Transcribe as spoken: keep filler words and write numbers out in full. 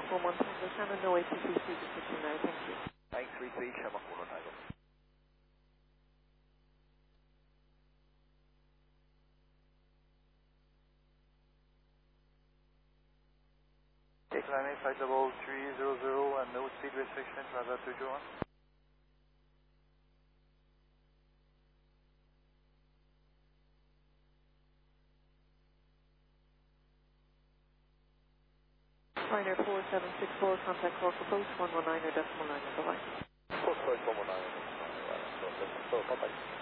Shamrock one one Tango, Shannon, no A T C C decision now, thank you. nine three three, Shamrock one one Tango. Climb flight level three zero zero and no speed restriction, Plaza two two one. Ryanair four seven six four, contact Cork approach one one nine or decimal nine, bye-bye. Cork approach one one nine, so contact.